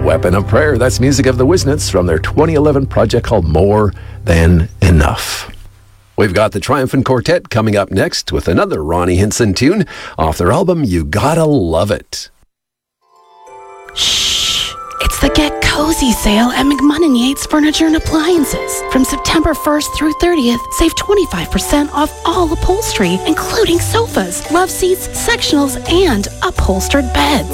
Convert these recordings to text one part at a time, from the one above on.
Weapon of Prayer. That's music of the Wisnets from their 2011 project called More Than Enough. We've got the Triumphant Quartet coming up next with another Ronnie Hinson tune off their album You Gotta Love It. Shh! It's the Get Cozy sale at McMunn & Yates Furniture and Appliances. From September 1st through 30th, save 25% off all upholstery, including sofas, love seats, sectionals, and upholstered beds.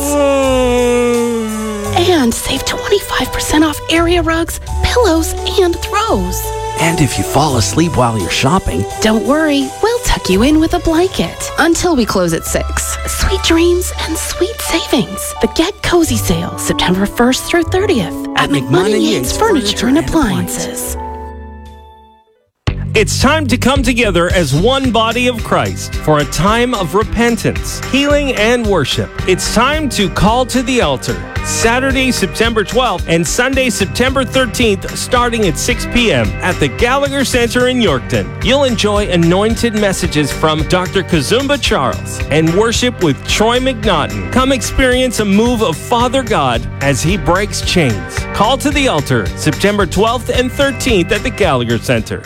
And save 25% off area rugs, pillows, and throws. And if you fall asleep while you're shopping, don't worry, we'll tuck you in with a blanket until we close at 6. Sweet dreams and sweet savings. The Get Cozy sale, September 1st through 30th at McMunn & Yates Furniture and Appliances. It's time to come together as one body of Christ for a time of repentance, healing, and worship. It's time to call to the altar. Saturday, September 12th and Sunday, September 13th, starting at 6 p.m. at the Gallagher Center in Yorkton. You'll enjoy anointed messages from Dr. Kazumba Charles and worship with Troy McNaughton. Come experience a move of Father God as he breaks chains. Call to the altar, September 12th and 13th at the Gallagher Center.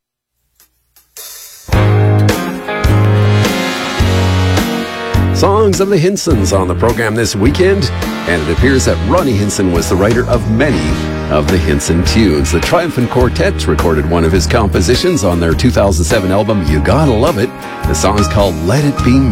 Songs of the Hinsons on the program this weekend, and it appears that Ronnie Hinson was the writer of many of the Hinson tunes. The Triumphant Quartet recorded one of his compositions on their 2007 album, You Gotta Love It. The song is called Let It Be Me.